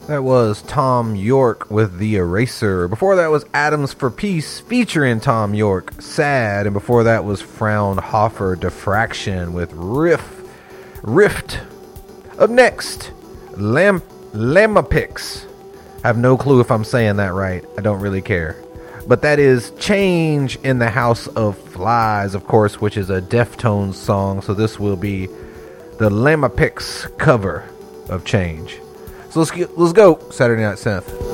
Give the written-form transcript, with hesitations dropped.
That was Tom York with The Eraser. Before that was Atoms for Peace featuring Tom York, Sad. And before that was Fraunhofer Diffraction with Rift. Up next, Lamapix. I have no clue if I'm saying that right. I don't really care. But that is Change in the House of Flies, of course, which is a Deftones song. So this will be the Lamapix cover of Change. So let's go, Saturday Night Synth.